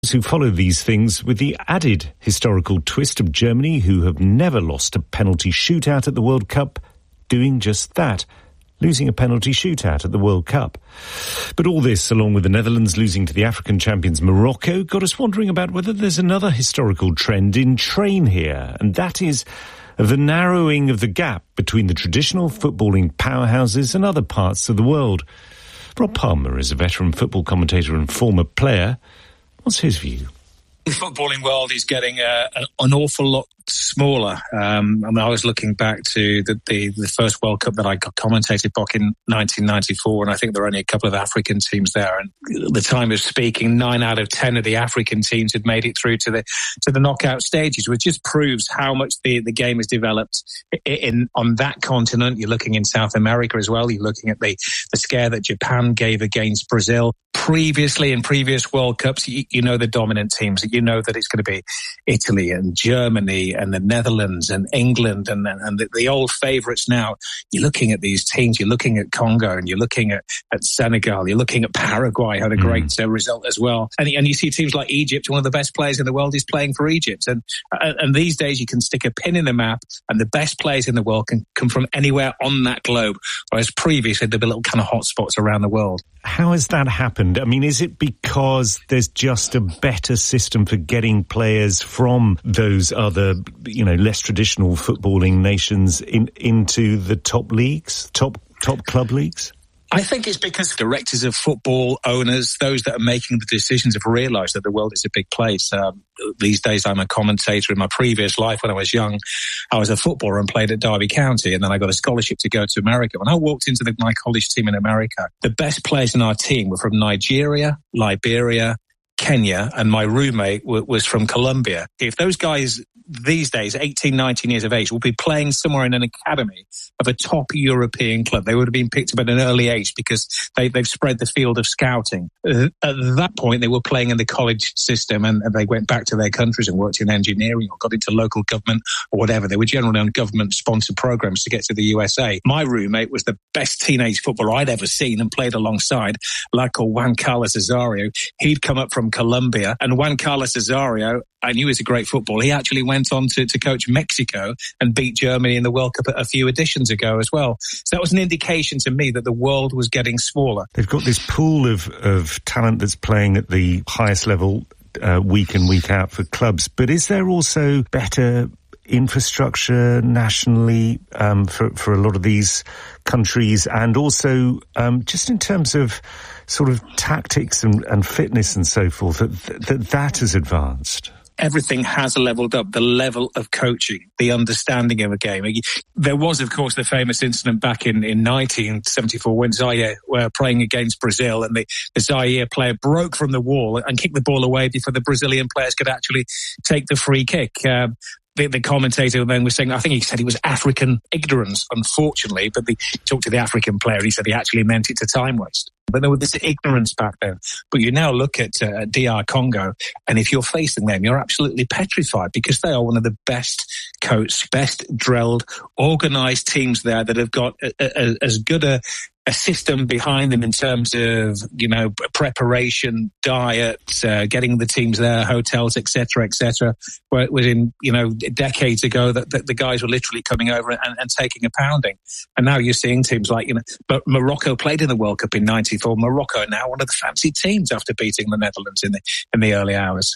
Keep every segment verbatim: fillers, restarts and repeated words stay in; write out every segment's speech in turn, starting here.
Who follow these things with the added historical twist of Germany, who have never lost a penalty shootout at the World Cup, doing just that, losing a penalty shootout at the World Cup. But all this, along with the Netherlands losing to the African champions Morocco, got us wondering about whether there's another historical trend in train here, and that is the narrowing of the gap between the traditional footballing powerhouses and other parts of the world. Rob Palmer is a veteran football commentator and former player. What's his view? The footballing world is getting uh, an awful lot smaller. Um, I mean, I was looking back to the, the, the first World Cup that I commentated back in nineteen ninety-four, and I think there were only a couple of African teams there. And at the time of speaking, nine out of ten of the African teams had made it through to the to the knockout stages, which just proves how much the, the game has developed in, in on that continent. You're looking in South America as well. You're looking at the, the scare that Japan gave against Brazil. Previously, in previous World Cups, you, you know the dominant teams. You know that it's going to be Italy and Germany and the Netherlands and England and, and the, the old favourites now. You're looking at these teams. You're looking at Congo and you're looking at, at Senegal. You're looking at Paraguay, had a great mm. uh, result as well. And, and you see teams like Egypt, one of the best players in the world is playing for Egypt. And, uh, and these days you can stick a pin in the map and the best players in the world can come from anywhere on that globe. Whereas previously there were little kind of hotspots around the world. How has that happened? I mean, is it because there's just a better system for getting players from those other, you know, less traditional footballing nations in, into the top leagues, top top club leagues? I think it's because directors of football, owners, those that are making the decisions have realised that the world is a big place. Um, these days I'm a commentator. In my previous life when I was young, I was a footballer and played at Derby County, and then I got a scholarship to go to America. When I walked into the, my college team in America, the best players in our team were from Nigeria, Liberia, Kenya, and my roommate w- was from Colombia. If those guys these days, eighteen, nineteen years of age, will be playing somewhere in an academy of a top European club. They would have been picked up at an early age because they, they've spread the field of scouting. At that point, they were playing in the college system and, and they went back to their countries and worked in engineering or got into local government or whatever. They were generally on government-sponsored programs to get to the U S A. My roommate was the best teenage footballer I'd ever seen and played alongside, a lad called Juan Carlos Osorio. He'd come up from Colombia, and Juan Carlos Osorio, I knew he was a great footballer. He actually went on to, to coach Mexico and beat Germany in the World Cup a few editions ago as well. So that was an indication to me that the world was getting smaller. They've got this pool of, of talent that's playing at the highest level uh, week in, week out for clubs. But is there also better infrastructure nationally um, for, for a lot of these countries, and also um, just in terms of sort of tactics and, and fitness and so forth, that, that that has advanced? Everything has leveled up, the level of coaching, the understanding of a game. There was, of course, the famous incident back in, in nineteen seventy-four when Zaire were playing against Brazil, and the, the Zaire player broke from the wall and kicked the ball away before the Brazilian players could actually take the free kick. Um, The, the commentator then was saying, I think he said it was African ignorance, unfortunately, but he talked to the African player and he said he actually meant it to time waste. But there was this ignorance back then. But you now look at uh, D R Congo, and if you're facing them, you're absolutely petrified because they are one of the best coached, best drilled, organised teams there that have got a, a, as good a a system behind them in terms of, you know, preparation, diet, uh, getting the teams there, hotels, et cetera, et cetera. Where it was in, you know, decades ago that, that the guys were literally coming over and, and taking a pounding. And now you're seeing teams like, you know, but Morocco played in the World Cup in ninety-four. Morocco now one of the fancy teams after beating the Netherlands in the, in the early hours.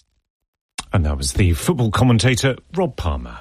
And that was the football commentator, Rob Palmer.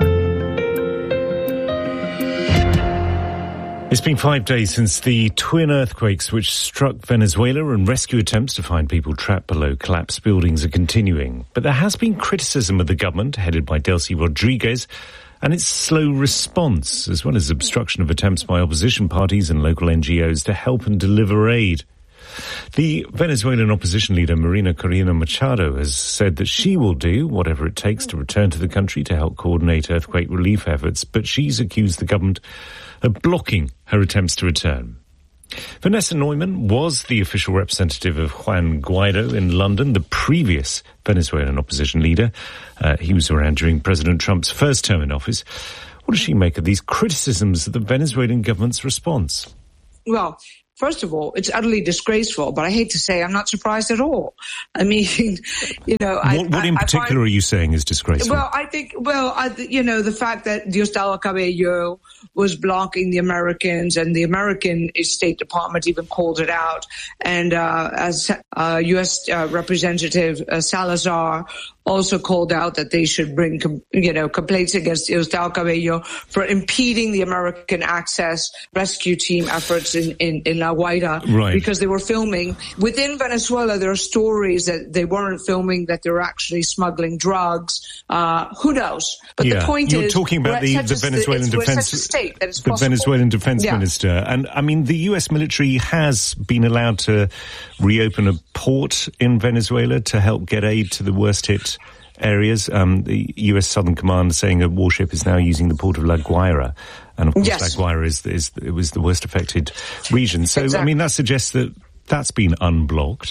It's been five days since the twin earthquakes which struck Venezuela, and rescue attempts to find people trapped below collapsed buildings are continuing. But there has been criticism of the government, headed by Delcy Rodriguez, and its slow response, as well as obstruction of attempts by opposition parties and local N G Os to help and deliver aid. The Venezuelan opposition leader Marina Corina Machado has said that she will do whatever it takes to return to the country to help coordinate earthquake relief efforts, but she's accused the government of blocking her attempts to return. Vanessa Neumann was the official representative of Juan Guaido in London, the previous Venezuelan opposition leader. Uh, he was around during President Trump's first term in office. What does she make of these criticisms of the Venezuelan government's response? Well, first of all, it's utterly disgraceful, but I hate to say I'm not surprised at all. I mean, you know... What, I, what in I, particular I find, are you saying is disgraceful? Well, I think, well, I, you know, the fact that Diosdado Cabello was blocking the Americans, and the American State Department even called it out, and uh, as uh, U S Uh, Representative uh, Salazar also called out that they should bring, com- you know, complaints against Diosdado Cabello for impeding the American access rescue team efforts in, in, in La Guaira, right. because they were filming. Within Venezuela, there are stories that they weren't filming, that they were actually smuggling drugs. Uh, who knows? But yeah. the point You're is... You're talking about the, the Venezuelan defense... State that it's the possible. Venezuelan defense yeah. minister. And, I mean, the U S military has been allowed to reopen a port in Venezuela to help get aid to the worst-hit areas. Um, the U S Southern Command saying a warship is now using the port of La Guaira. And, of course, yes. La Guaira is, is, it was the worst-affected region. So, exactly. I mean, that suggests that that's been unblocked.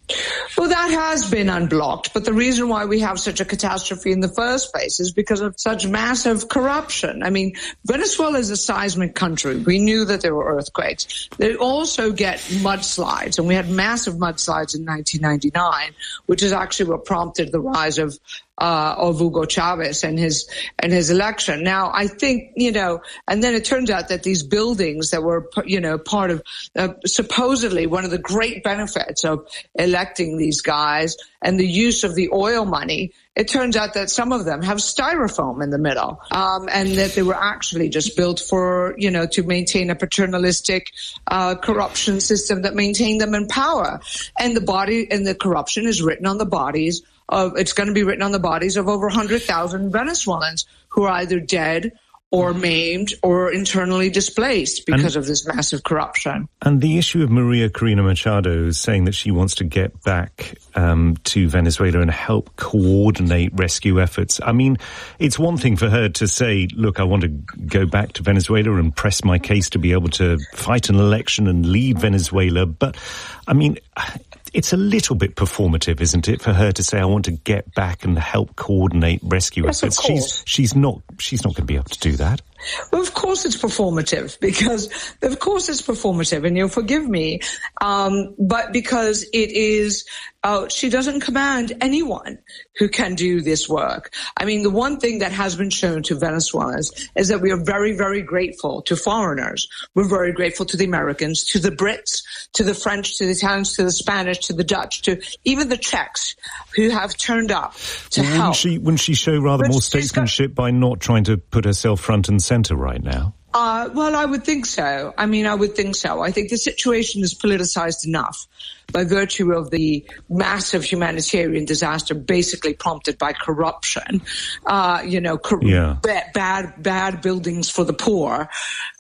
Well, that has been unblocked, but the reason why we have such a catastrophe in the first place is because of such massive corruption. I mean, Venezuela is a seismic country. We knew that there were earthquakes. They also get mudslides, and we had massive mudslides in nineteen ninety-nine, which is actually what prompted the rise of Uh, of Hugo Chavez and his and his election. Now, I think, you know, and then it turns out that these buildings that were, you know, part of uh, supposedly one of the great benefits of electing these guys and the use of the oil money, it turns out that some of them have styrofoam in the middle, um, and that they were actually just built for, you know, to maintain a paternalistic uh, corruption system that maintained them in power. And the body and the corruption is written on the bodies of, it's going to be written on the bodies of over one hundred thousand Venezuelans who are either dead or maimed or internally displaced because and, of this massive corruption. And the issue of Maria Corina Machado saying that she wants to get back um, to Venezuela and help coordinate rescue efforts. I mean, it's one thing for her to say, look, I want to go back to Venezuela and press my case to be able to fight an election and lead Venezuela. But, I mean, it's a little bit performative, isn't it, for her to say, I want to get back and help coordinate rescue yes, efforts. Of course. She's, she's not, she's not going to be able to do that. Well, of course it's performative, because of course it's performative, and you'll forgive me, um, but because it is, uh, she doesn't command anyone who can do this work. I mean, the one thing that has been shown to Venezuelans is that we are very, very grateful to foreigners. We're very grateful to the Americans, to the Brits, to the French, to the Italians, to the Spanish, to the Dutch, to even the Czechs who have turned up to well, help. Wouldn't she, wouldn't she show rather but more statesmanship got, by not trying to put herself front and centre right now? Uh, well, I would think so. I mean, I would think so. I think the situation is politicized enough by virtue of the massive humanitarian disaster basically prompted by corruption, uh, you know, cor- yeah. bad, bad, bad buildings for the poor.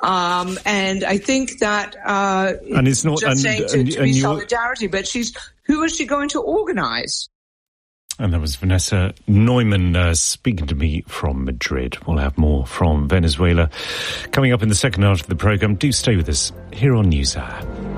Um, and I think that, uh, and it's not, just and, saying to, and, to and be you're... solidarity, but she's, who is she going to organize? And that was Vanessa Neumann uh, speaking to me from Madrid. We'll have more from Venezuela coming up in the second half of the programme. Do stay with us here on NewsHour.